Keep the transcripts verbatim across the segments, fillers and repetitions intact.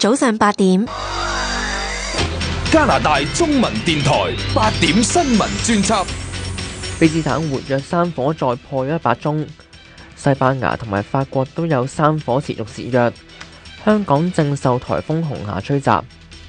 早上八點， 加拿大中文電台八點新聞專輯。 卑斯省活躍山火再破咗一百宗，西班牙同埋法國都有山火持續肆虐，香港正受颱風紅霞吹襲。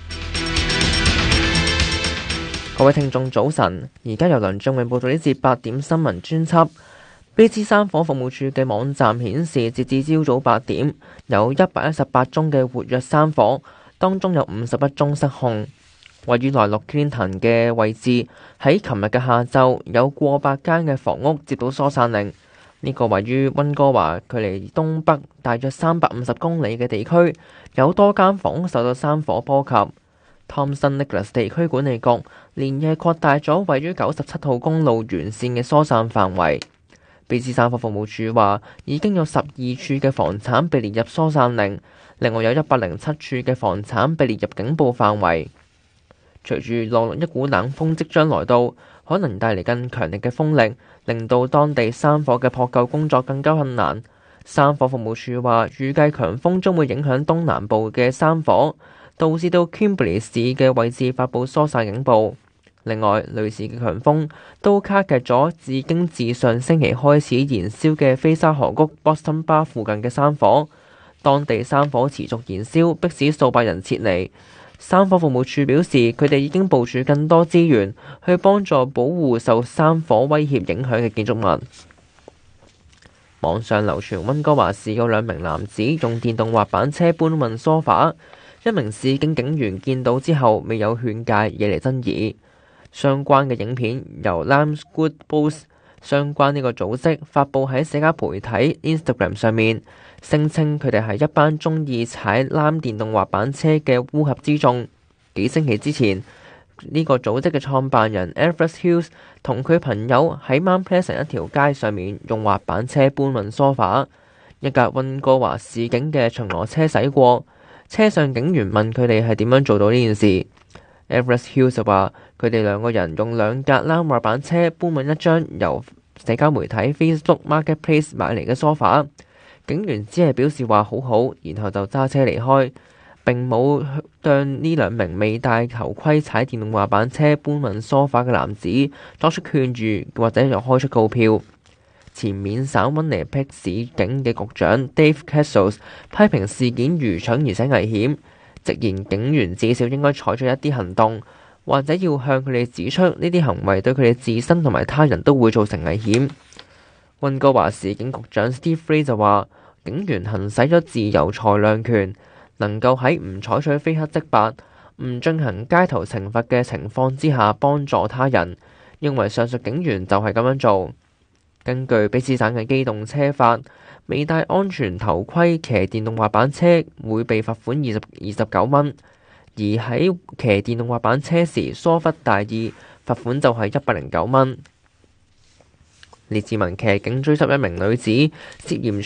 各位聽眾早晨，而家由梁俊永報道呢節八點新聞專輯。卑斯山火服務處嘅網站顯示，截至朝早八點，有一百一十八宗嘅活躍山火，當中有五十一宗失控。位於內陸 Clinton 嘅位置，喺琴日嘅下晝，有過百間嘅房屋接到疏散令。呢、這個位於溫哥華距離東北大約三百五十公里嘅地區，有多間房屋受到山火波及。Thomson Nicholas 地區管理局連夜擴大咗位於九十七號公路沿線嘅疏散範圍。卑斯山火服務處話，已經有十二處嘅房產被列入疏散令，另外有一百零七處嘅房產被列入警報範圍。隨住落一股冷風即將來到，可能帶嚟更強力嘅風力，令到當地山火嘅撲救工作更加困難。山火服務處話，預計強風將會影響東南部嘅山火，導致到 Kimberley 市嘅位置發布疏散警報。另外，類似嘅強風都卡劇咗已經自上星期開始燃燒嘅菲沙河谷 Boston Bar 附近嘅山火，當地山火持續燃燒，迫使數百人撤離。山火服務處表示，佢哋已經部署更多資源去幫助保護受山火威脅影響嘅建築物。網上流傳溫哥華市有兩名男子用電動滑板車搬運梳化，一名市警警員見到之後未有勸戒，惹嚟爭議。相關嘅影片由 Lambs Good Boys 相關呢個組織發布喺社交媒體 Instagram 上面，聲稱佢哋係一班中意踩藍電動滑板車嘅烏合之眾。幾星期之前，呢、這個組織嘅創辦人 Alfred Hughes 同佢朋友喺 Mount Pleasant 一條街上面用滑板車搬運梳化，一架溫哥華市警嘅巡邏車駛過，車上警員問佢哋係點樣做到呢件事。Everest Hills 就話，佢哋兩個人用兩架藍滑板車搬運一張由社交媒體 Facebook Marketplace 買嚟嘅梳化。警員只係表示話好好，然後就揸車離開，並冇向呢兩名未戴頭盔踩電動滑板車搬運梳化嘅男子作出勸喻，或者又開出告票。前緬省溫尼碧市警嘅局長 Dave Castles 批評事件愚蠢而且危險，直言警員至少應該採取一啲行動，或者要向佢哋指出呢啲行為對佢哋自身同埋他人都會造成危險。溫哥華市警局長 Steve Ray 就話，警員行使咗自由裁量權，能夠喺唔採取非黑即白、唔進行街頭懲罰嘅情況之下幫助他人，認為上述警員就係咁樣做。根據卑斯省嘅機動車法，未戴安全頭盔騎電動滑板車會被罰款二十二十九蚊，而喺騎電動滑板車時疏忽大意，罰款就係一百零九蚊。列治文騎警追緝一名女子涉嫌